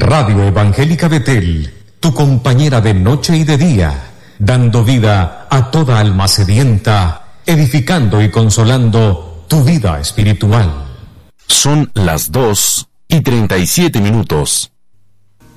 Radio Evangélica Betel, tu compañera de noche y de día, dando vida a toda alma sedienta, edificando y consolando tu vida espiritual. Son las 2:37.